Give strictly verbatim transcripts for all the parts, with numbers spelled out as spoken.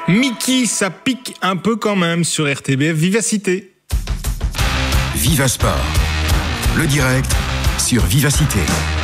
Mickey, ça pique un peu quand même sur R T B F Vivacité. Viva Sport, le direct sur Vivacité.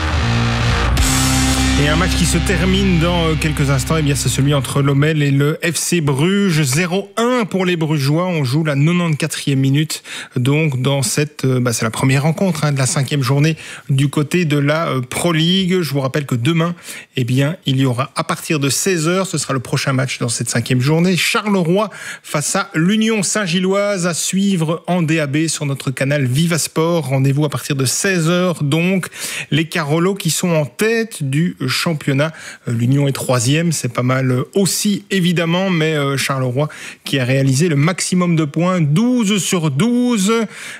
Et un match qui se termine dans quelques instants, eh bien c'est celui entre Lommel et le F C Bruges. zéro un pour les Brugeois. On joue la quatre-vingt-quatrième minute. Donc dans cette, bah, c'est la première rencontre hein, de la cinquième journée du côté de la euh, Pro League. Je vous rappelle que demain, eh bien il y aura à partir de seize heures, ce sera le prochain match dans cette cinquième journée. Charleroi face à l'Union Saint-Gilloise à suivre en D A B sur notre canal Viva Sport. Rendez-vous à partir de seize heures. Donc les Carolos qui sont en tête du championnat. L'Union est troisième, c'est pas mal aussi évidemment, mais Charleroi qui a réalisé le maximum de points, douze sur douze,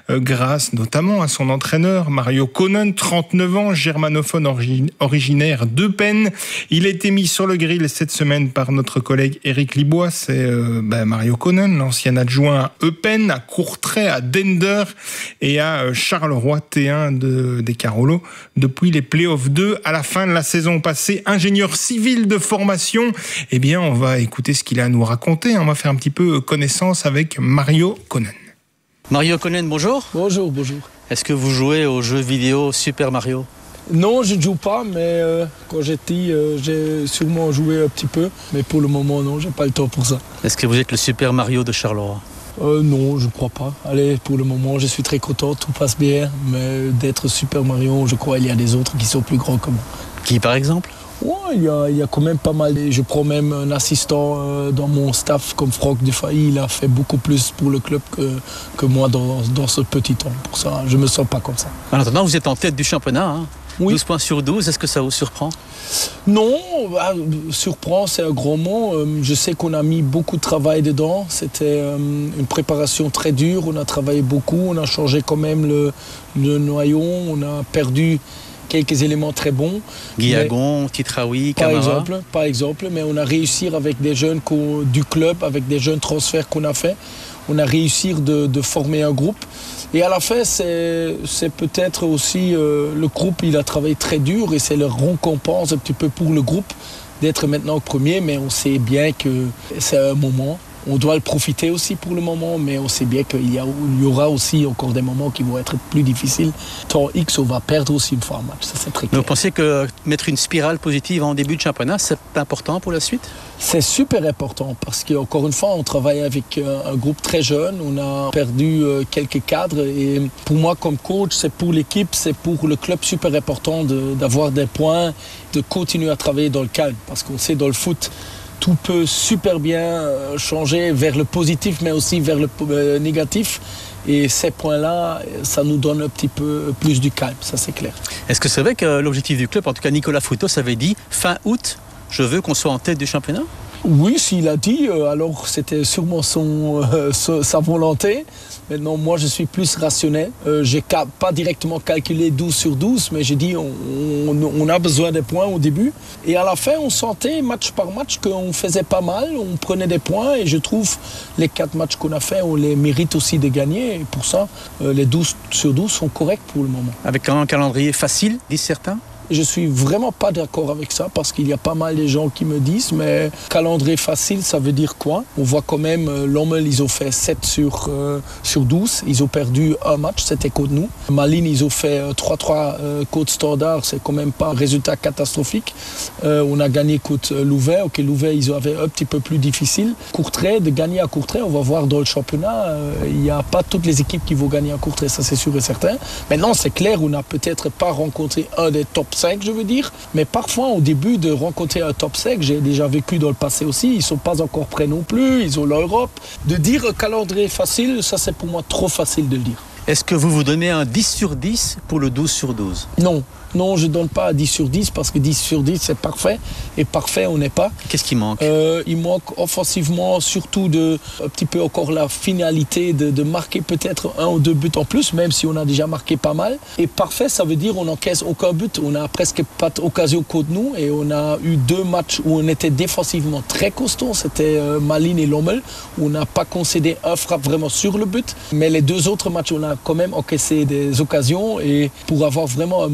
grâce notamment à son entraîneur Mario Konen, trente-neuf ans, germanophone originaire d'Eupen. Il a été mis sur le grill cette semaine par notre collègue Éric Libois. C'est euh, ben Mario Konen, l'ancien adjoint à Eupen, à Courtrai, à Dender et à Charleroi, T un de, des Carolos depuis les playoffs deux à la fin de la saison passé, ingénieur civil de formation. Eh bien, on va écouter ce qu'il a à nous raconter. On va faire un petit peu connaissance avec Mario Konen. Mario Konen, bonjour. Bonjour, bonjour. Est-ce que vous jouez aux jeux vidéo Super Mario ? Non, je ne joue pas, mais euh, quand j'étais, euh, j'ai sûrement joué un petit peu. Mais pour le moment, non, j'ai pas le temps pour ça. Est-ce que vous êtes le Super Mario de Charleroi ? Euh, non, je ne crois pas. Allez, pour le moment, je suis très content, tout passe bien. Mais d'être Super Mario, je crois qu'il y a des autres qui sont plus grands que moi. Qui, par exemple ? Ouais, il y a, il y a quand même pas mal. Je prends même un assistant euh, dans mon staff comme Franck Defailly. Il a fait beaucoup plus pour le club que, que moi dans, dans ce petit temps. Pour ça, je ne me sens pas comme ça. En attendant, vous êtes en tête du championnat, hein ? Oui. douze points sur douze, est-ce que ça vous surprend ? Non, bah, surprend, c'est un grand mot. Je sais qu'on a mis beaucoup de travail dedans. C'était euh, une préparation très dure. On a travaillé beaucoup. On a changé quand même le, le noyau. On a perdu quelques éléments très bons. Guillagon, Titraoui, par Camara. exemple, par exemple, mais on a réussi avec des jeunes du club, avec des jeunes transferts qu'on a fait. On a réussi de, de former un groupe. Et à la fin, c'est, c'est peut-être aussi euh, le groupe, il a travaillé très dur et c'est leur récompense un petit peu pour le groupe d'être maintenant premier. Mais on sait bien que c'est un moment. On doit le profiter aussi pour le moment, mais on sait bien qu'il y, a, il y aura aussi encore des moments qui vont être plus difficiles. Tant X, on va perdre aussi une fois un match, ça c'est très clair. Mais vous pensez que mettre une spirale positive en début de championnat, c'est important pour la suite ? C'est super important parce qu'encore une fois, on travaille avec un groupe très jeune. On a perdu quelques cadres et pour moi comme coach, c'est pour l'équipe, c'est pour le club super important de, d'avoir des points, de continuer à travailler dans le calme parce qu'on sait dans le foot, tout peut super bien changer vers le positif, mais aussi vers le négatif. Et ces points-là, ça nous donne un petit peu plus du calme, ça c'est clair. Est-ce que c'est vrai que l'objectif du club, en tout cas Nicolas Foutos avait dit, fin août, je veux qu'on soit en tête du championnat ? Oui, s'il a dit, alors c'était sûrement son, euh, sa volonté. Maintenant, moi, je suis plus rationnel. Euh, je n'ai pas directement calculé douze sur douze, mais j'ai dit on, on, on a besoin des points au début. Et à la fin, on sentait match par match qu'on faisait pas mal, on prenait des points. Et je trouve les quatre matchs qu'on a fait, on les mérite aussi de gagner. Et pour ça, euh, les douze sur douze sont corrects pour le moment. Avec un calendrier facile, disent certains ? Je suis vraiment pas d'accord avec ça parce qu'il y a pas mal de gens qui me disent mais calendrier facile, ça veut dire quoi ? On voit quand même euh, Lommel, ils ont fait sept sur, euh, sur douze. Ils ont perdu un match, c'était contre nous. Malines, ils ont fait euh, trois trois euh, contre Standard, c'est quand même pas un résultat catastrophique. Euh, on a gagné contre Louvain. Ok, Louvain, ils avaient un petit peu plus difficile. Courtrai, de gagner à Courtrai, on va voir dans le championnat, euh, il n'y a pas toutes les équipes qui vont gagner à Courtrai, ça c'est sûr et certain. Maintenant, c'est clair, on n'a peut-être pas rencontré un des top cinq, je veux dire, mais parfois au début de rencontrer un top cinq, j'ai déjà vécu dans le passé aussi, ils ne sont pas encore prêts non plus, ils ont l'Europe. De dire un calendrier facile, ça c'est pour moi trop facile de le dire. Est-ce que vous vous donnez un dix sur dix pour le douze sur douze ? Non. Non, je ne donne pas dix sur dix parce que dix sur dix, c'est parfait. Et parfait, on n'est pas. Qu'est-ce qui manque ? euh, Il manque offensivement, surtout de, un petit peu encore la finalité de, de marquer peut-être un ou deux buts en plus, même si on a déjà marqué pas mal. Et parfait, ça veut dire on n'encaisse aucun but. On n'a presque pas d'occasion contre nous. Et on a eu deux matchs où on était défensivement très costaud. C'était euh, Malines et Lommel, où on n'a pas concédé un frappe vraiment sur le but. Mais les deux autres matchs, on a quand même encaissé des occasions. Et pour avoir vraiment un match parfait,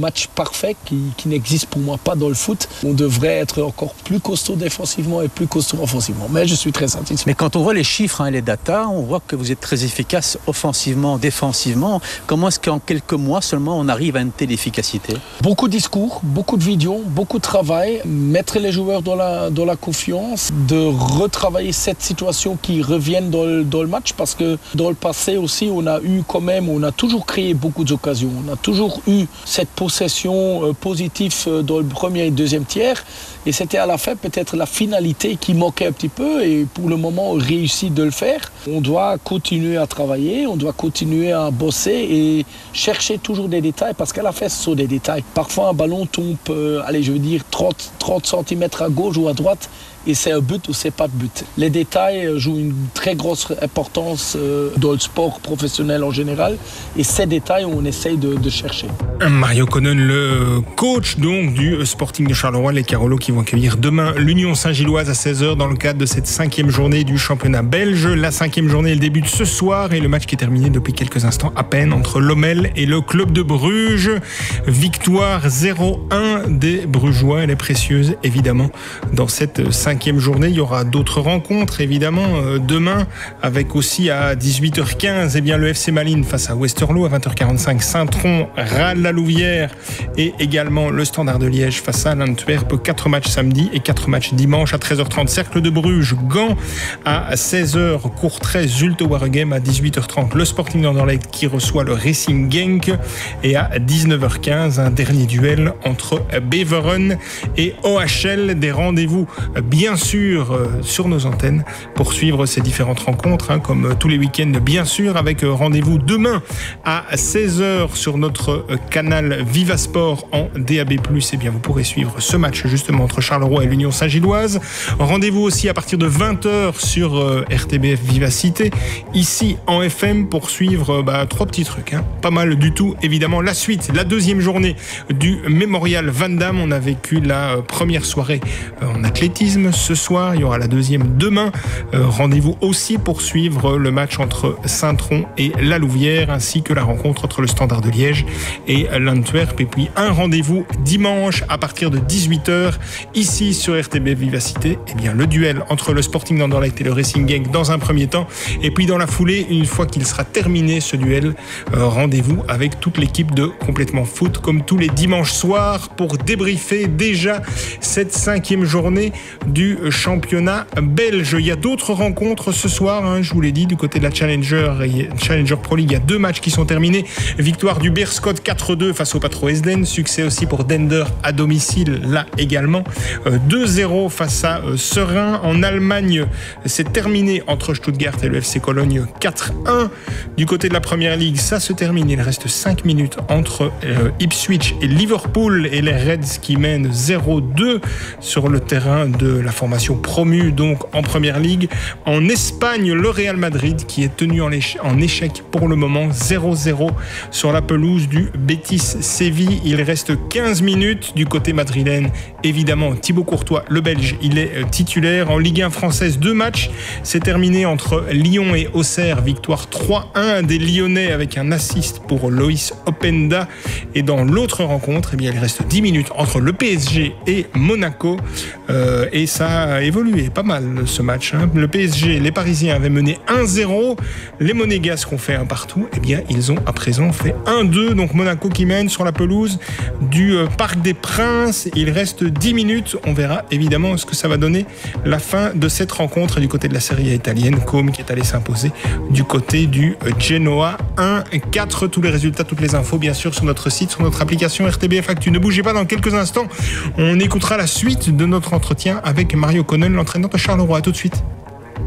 parfait qui, qui n'existe pour moi pas dans le foot. On devrait être encore plus costaud défensivement et plus costaud offensivement. Mais je suis très satisfait. Mais quand on voit les chiffres et hein, les datas, on voit que vous êtes très efficace offensivement, défensivement. Comment est-ce qu'en quelques mois seulement on arrive à une telle efficacité? Beaucoup de discours, beaucoup de vidéos, beaucoup de travail, mettre les joueurs dans la, dans la confiance, de retravailler cette situation qui revienne dans le, dans le match, parce que dans le passé aussi on a eu quand même, on a toujours créé beaucoup d'occasions, on a toujours eu cette possession euh, positive dans le premier et deuxième tiers, et c'était à la fin peut-être la finalité qui manquait un petit peu, et pour le moment on réussit de le faire. On doit continuer à travailler, on doit continuer à bosser et chercher toujours des détails, parce qu'à la fin ce sont des détails. Parfois un ballon tombe, euh, allez je veux dire trente, trente centimètres à gauche ou à droite, et c'est un but ou c'est pas de but. Les détails jouent une très grosse importance dans le sport professionnel en général, et ces détails on essaye de, de chercher. Mario Konnen, le coach donc du Sporting de Charleroi, les Carolos qui vont accueillir demain l'Union Saint-Gilloise à seize heures dans le cadre de cette cinquième journée du championnat belge. La cinquième journée elle débute ce soir, et le match qui est terminé depuis quelques instants à peine entre Lommel et le club de Bruges. Victoire zéro un des Brugeois, elle est précieuse évidemment dans cette cinquième journée. Il y aura d'autres rencontres évidemment euh, demain, avec aussi à dix-huit heures quinze eh bien, le F C Malines face à Westerlo, à vingt heures quarante-cinq Saint-Tron, Râle-la-Louvière, et également le Standard de Liège face à l'Antwerp. Quatre matchs samedi et quatre matchs dimanche. À treize heures trente Cercle de Bruges, Gand. À seize heures Courtrai, Zulte Waregem. À dix-huit heures trente le Sporting d'Anderlecht qui reçoit le Racing Genk, et à dix-neuf heures quinze un dernier duel entre Beveren et O H L. Des rendez-vous bien sûr euh, sur nos antennes pour suivre ces différentes rencontres, hein, comme euh, tous les week-ends bien sûr, avec euh, rendez-vous demain à seize heures sur notre euh, canal Vivasport en D A B plus. Eh bien vous pourrez suivre ce match justement entre Charleroi et l'Union Saint-Gilloise. Rendez-vous aussi à partir de vingt heures sur euh, R T B F Vivacité, ici en F M, pour suivre euh, bah, trois petits trucs, hein, pas mal du tout évidemment. La suite, la deuxième journée du Mémorial Van Damme. On a vécu la euh, première soirée euh, en athlétisme ce soir, il y aura la deuxième demain. Euh, rendez-vous aussi pour suivre le match entre Saint-Tron et la Louvière, ainsi que la rencontre entre le Standard de Liège et l'Antwerp. Et puis un rendez-vous dimanche à partir de dix-huit heures ici sur R T B Vivacité. Eh bien le duel entre le Sporting d'Anderlecht et le Racing Genk dans un premier temps, et puis dans la foulée, une fois qu'il sera terminé ce duel, euh, rendez-vous avec toute l'équipe de Complètement Foot comme tous les dimanches soirs pour débriefer déjà cette cinquième journée du championnat belge. Il y a d'autres rencontres ce soir, hein, je vous l'ai dit, du côté de la Challenger et Challenger Pro League. Il y a deux matchs qui sont terminés. Victoire du Beerschot quatre deux face au Patro Esden. Succès aussi pour Dender à domicile, là également. Euh, deux zéro face à euh, Serein. En Allemagne, c'est terminé entre Stuttgart et le F C Cologne quatre un. Du côté de la Première Ligue, ça se termine. Il reste cinq minutes entre euh, Ipswich et Liverpool, et les Reds qui mènent zéro deux sur le terrain de la formation promue donc en Première Ligue. En Espagne, le Real Madrid qui est tenu en, en échec pour le moment, zéro zéro sur la pelouse du Betis Séville. Il reste quinze minutes du côté madrilène. Évidemment, Thibaut Courtois, le Belge, il est titulaire. En Ligue un française, deux matchs. C'est terminé entre Lyon et Auxerre. Victoire trois un des Lyonnais avec un assist pour Loïs Openda. Et dans l'autre rencontre, eh bien, il reste dix minutes entre le P S G et Monaco. Euh, et ça a évolué pas mal ce match, hein. Le P S G, les Parisiens avaient mené un zéro. Les Monégasques ont fait un partout. Eh bien, ils ont à présent fait un deux. Donc Monaco qui mène sur la pelouse du euh, Parc des Princes. Il reste dix minutes. On verra évidemment ce que ça va donner la fin de cette rencontre. Du côté de la Serie A italienne, Comme qui est allé s'imposer du côté du Genoa un quatre. Tous les résultats, toutes les infos bien sûr sur notre site, sur notre application R T B F Actu. Ne bougez pas, dans quelques instants on écoutera la suite de notre entretien avec Mario Konnen, l'entraîneur de Charleroi. À tout de suite.